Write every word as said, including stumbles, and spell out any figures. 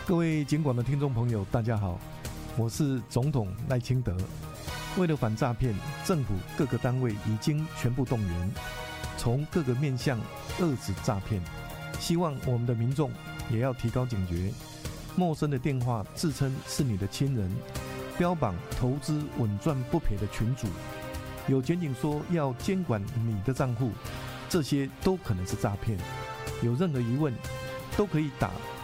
各位警广的听众朋友，大家好，我是总统赖清德。为了反诈骗，政府各个单位已经全部动员，从各个面向遏止诈骗。希望我们的民众也要提高警觉，陌生的电话自称是你的亲人，标榜投资稳赚不赔的群组，有检警说要监管你的账户，这些都可能是诈骗。有任何疑问，都可以打